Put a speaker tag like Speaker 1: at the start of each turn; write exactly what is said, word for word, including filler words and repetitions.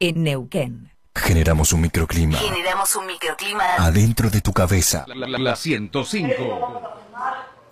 Speaker 1: en Neuquén.
Speaker 2: Generamos un microclima.
Speaker 1: Generamos un microclima
Speaker 2: Adentro de tu cabeza.
Speaker 3: La, la, la ciento cinco.